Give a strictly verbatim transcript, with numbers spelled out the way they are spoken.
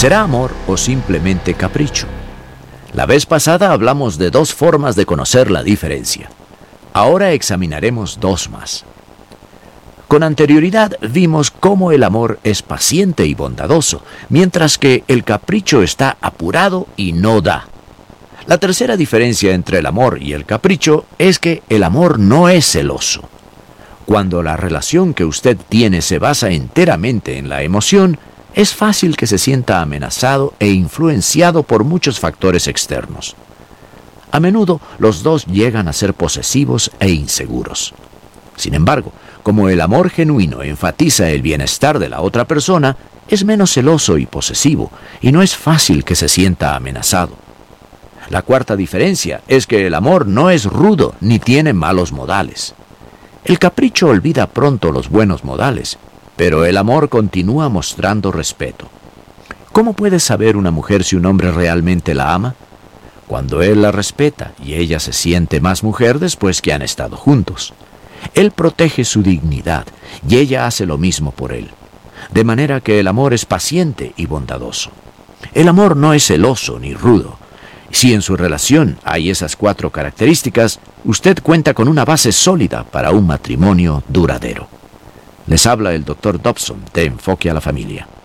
¿Será amor o simplemente capricho? La vez pasada hablamos de dos formas de conocer la diferencia. Ahora examinaremos dos más. Con anterioridad vimos cómo el amor es paciente y bondadoso, mientras que el capricho está apurado y no da. La tercera diferencia entre el amor y el capricho es que el amor no es celoso. Cuando la relación que usted tiene se basa enteramente en la emoción, es fácil que se sienta amenazado e influenciado por muchos factores externos. A menudo los dos llegan a ser posesivos e inseguros. Sin embargo, como el amor genuino enfatiza el bienestar de la otra persona, es menos celoso y posesivo, y no es fácil que se sienta amenazado. La cuarta diferencia es que el amor no es rudo ni tiene malos modales. El capricho olvida pronto los buenos modales, pero el amor continúa mostrando respeto. ¿Cómo puede saber una mujer si un hombre realmente la ama? Cuando él la respeta y ella se siente más mujer después que han estado juntos. Él protege su dignidad y ella hace lo mismo por él. De manera que el amor es paciente y bondadoso. El amor no es celoso ni rudo. Si en su relación hay esas cuatro características, usted cuenta con una base sólida para un matrimonio duradero. Les habla el doctor Dobson de Enfoque a la Familia.